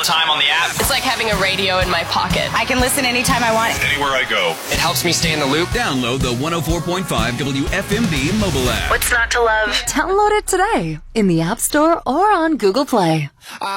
time on the app. It's like having a radio in my pocket. I can listen anytime I want. Anywhere I go. It helps me stay in the loop. Download the 104.5 WFMD mobile app. What's not to love? Download it today in the App Store or on Google Play.